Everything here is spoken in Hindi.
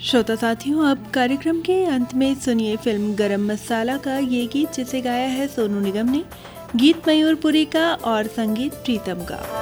श्रोता साथियों, अब कार्यक्रम के अंत में सुनिए फिल्म गरम मसाला का ये गीत, जिसे गाया है सोनू निगम ने। गीत मयूरपुरी का और संगीत प्रीतम का।